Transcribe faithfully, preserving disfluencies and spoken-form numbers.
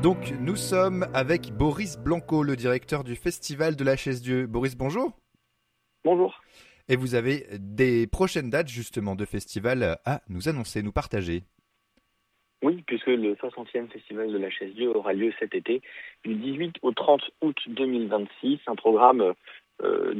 Donc nous sommes avec Boris Blanco, le directeur du Festival de la Chaise-Dieu. Boris, bonjour. Bonjour. Et vous avez des prochaines dates justement de festival à nous annoncer, nous partager. Oui, puisque le soixantième Festival de la Chaise-Dieu aura lieu cet été, du dix-huit au trente août deux mille vingt-six, un programme euh,